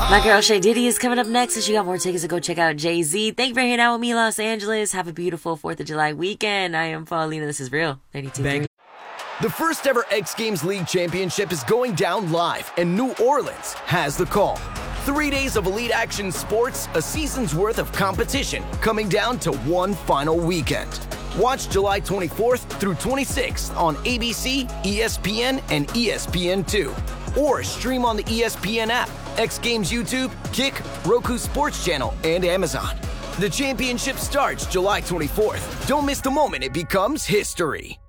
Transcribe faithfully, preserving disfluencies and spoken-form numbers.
My girl Shay Diddy is coming up next, and she got more tickets to go check out Jay-Z. Thank you for hanging out with me, Los Angeles. Have a beautiful fourth of July weekend. I am Paulina. This is Real ninety-two point three. The first ever X Games League Championship is going down live, and New Orleans has the call. Three days of elite action sports, a season's worth of competition, coming down to one final weekend. Watch July twenty-fourth through twenty-sixth on A B C, E S P N, and E S P N two. Or stream on the E S P N app, X Games YouTube, Kick, Roku Sports Channel, and Amazon. The championship starts July twenty-fourth. Don't miss the moment it becomes history.